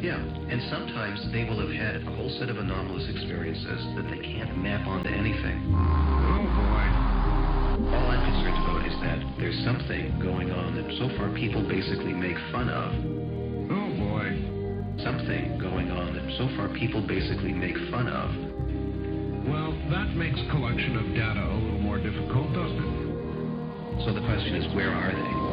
Yeah, and sometimes they will have had a whole set of anomalous experiences that they can't map onto anything. Oh, boy. All I'm concerned about is that there's something going on that so far people basically make fun of. Oh, boy. Something going on that so far people basically make fun of. Well, that makes collection of data a little more difficult, doesn't it? So the question is, where are they?